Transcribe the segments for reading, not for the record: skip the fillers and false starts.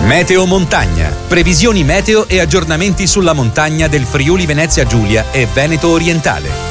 Meteo Montagna. Previsioni meteo e aggiornamenti sulla montagna del Friuli Venezia Giulia e Veneto Orientale.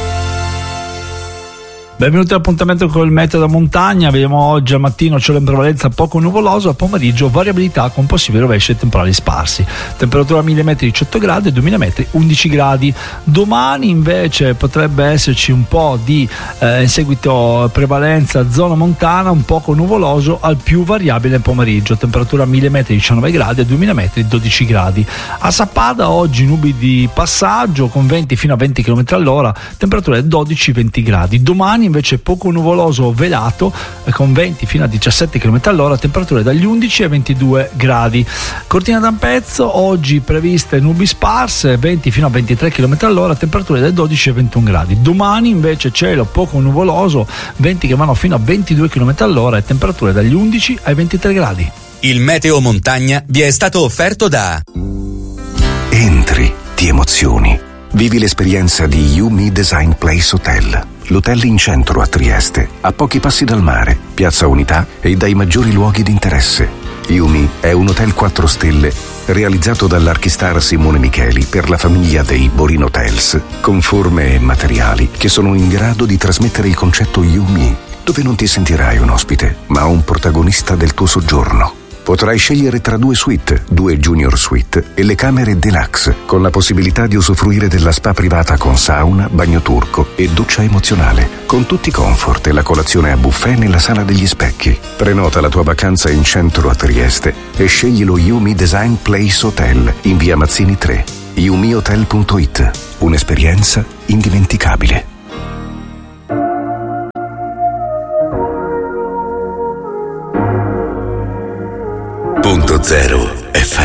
Benvenuti all'appuntamento con il meteo da montagna. Vediamo oggi al mattino cielo in prevalenza poco nuvoloso, al pomeriggio variabilità con possibili rovesci e temporali sparsi. Temperatura a 1000 metri 18 gradi e 2000 metri 11 gradi. Domani invece potrebbe esserci un po' di in seguito prevalenza zona montana, un poco nuvoloso al più variabile nel pomeriggio. Temperatura a 1000 metri 19 gradi e 2000 metri 12 gradi. A Sappada oggi nubi di passaggio con venti fino a 20 km all'ora, temperature 12-20 gradi. Domani invece poco nuvoloso velato con venti fino a 17 km all'ora, temperature dagli 11 ai 22 gradi. Cortina d'Ampezzo oggi previste nubi sparse, venti fino a 23 km all'ora, temperature dai 12 ai 21 gradi. Domani invece cielo poco nuvoloso, venti che vanno fino a 22 km all'ora e temperature dagli 11 ai 23 gradi. Il meteo montagna vi è stato offerto da Entri, ti emozioni. Vivi l'esperienza di Yumi Design Place Hotel. L'hotel in centro a Trieste, a pochi passi dal mare, Piazza Unità e dai maggiori luoghi di interesse. Yumi è un hotel 4 stelle realizzato dall'archistar Simone Micheli per la famiglia dei Borin Hotels, con forme e materiali che sono in grado di trasmettere il concetto Yumi, dove non ti sentirai un ospite, ma un protagonista del tuo soggiorno. Potrai scegliere tra 2 suite, 2 junior suite e le camere deluxe, con la possibilità di usufruire della spa privata con sauna, bagno turco e doccia emozionale, con tutti i comfort e la colazione a buffet nella sala degli specchi. Prenota la tua vacanza in centro a Trieste e scegli lo Yumi Design Place Hotel in via Mazzini 3. yumihotel.it. Un'esperienza indimenticabile. Punto zero.